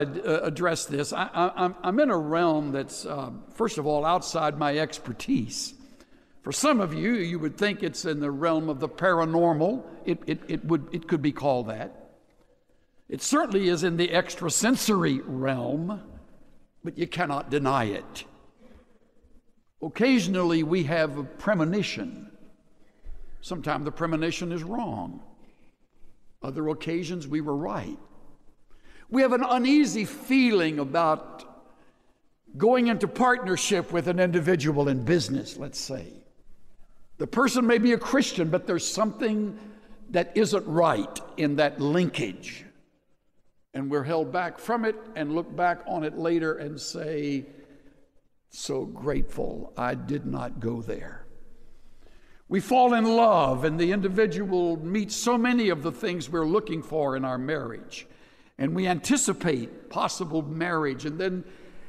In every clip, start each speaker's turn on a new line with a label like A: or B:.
A: address this. I'm in a realm that's, first of all, outside my expertise. For some of you, you would think it's in the realm of the paranormal. It could be called that. It certainly is in the extrasensory realm, but you cannot deny it. Occasionally, we have a premonition. Sometimes the premonition is wrong. Other occasions, we were right. We have an uneasy feeling about going into partnership with an individual in business, let's say. The person may be a Christian, but there's something that isn't right in that linkage. And we're held back from it and look back on it later and say, so grateful I did not go there. We fall in love, and the individual meets so many of the things we're looking for in our marriage. And we anticipate possible marriage, and then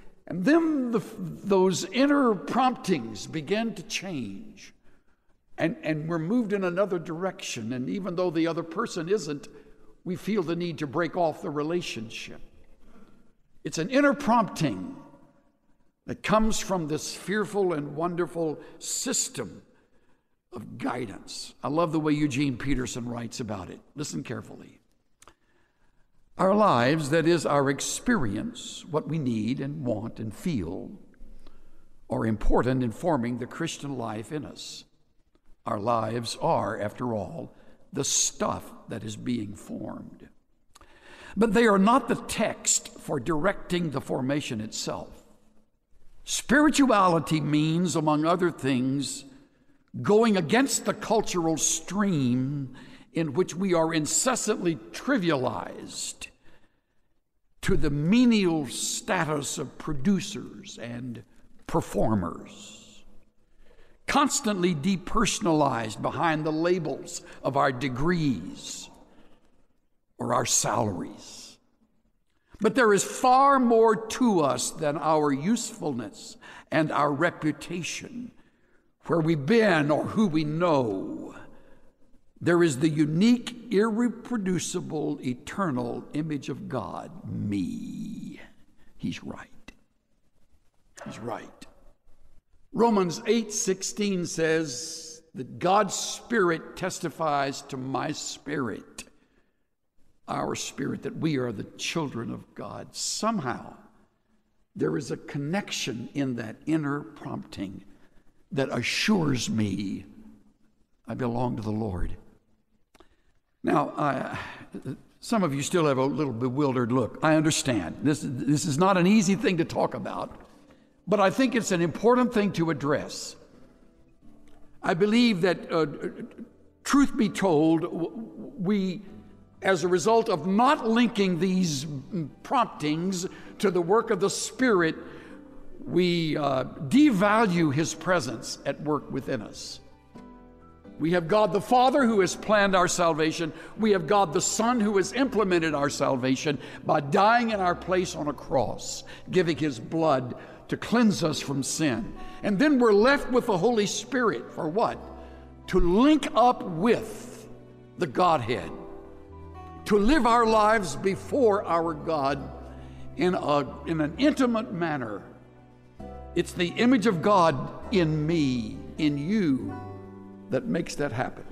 A: those inner promptings begin to change. And we're moved in another direction. And even though the other person isn't, we feel the need to break off the relationship. It's an inner prompting that comes from this fearful and wonderful system of guidance. I love the way Eugene Peterson writes about it. Listen carefully. Our lives, that is our experience, what we need and want and feel, are important in forming the Christian life in us. Our lives are, after all, the stuff that is being formed. But they are not the text for directing the formation itself. Spirituality means, among other things, going against the cultural stream in which we are incessantly trivialized to the menial status of producers and performers, constantly depersonalized behind the labels of our degrees or our salaries. But there is far more to us than our usefulness and our reputation, where we've been or who we know. There is the unique, irreproducible, eternal image of God, me. He's right. He's right. Romans 8:16 says that God's Spirit testifies to my spirit, our spirit, that we are the children of God. Somehow, there is a connection in that inner prompting that assures me I belong to the Lord. Now, some of you still have a little bewildered look. I understand. This is not an easy thing to talk about, but I think it's an important thing to address. I believe that, truth be told, we, as a result of not linking these promptings to the work of the Spirit, we devalue His presence at work within us. We have God the Father who has planned our salvation. We have God the Son who has implemented our salvation by dying in our place on a cross, giving His blood to cleanse us from sin. And then we're left with the Holy Spirit for what? To link up with the Godhead, to live our lives before our God in an intimate manner. It's the image of God in me, in you, that makes that happen.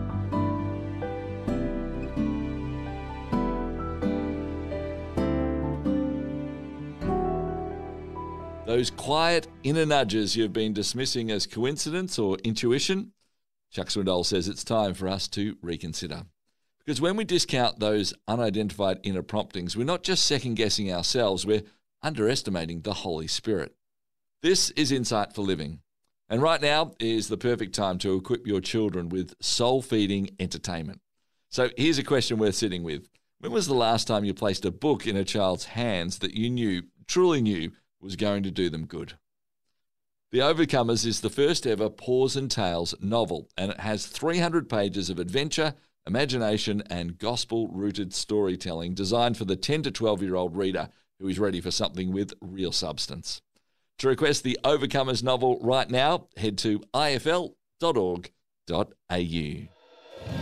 B: Those quiet inner nudges you've been dismissing as coincidence or intuition, Chuck Swindoll says it's time for us to reconsider. Because when we discount those unidentified inner promptings, we're not just second-guessing ourselves, we're underestimating the Holy Spirit. This is Insight for Living. And right now is the perfect time to equip your children with soul-feeding entertainment. So here's a question worth sitting with. When was the last time you placed a book in a child's hands that you knew, truly knew, was going to do them good? The Overcomers is the first ever Paws and Tales novel, and it has 300 pages of adventure, imagination, and gospel-rooted storytelling designed for the 10 to 12-year-old reader who is ready for something with real substance. To request the Overcomers novel right now, head to ifl.org.au.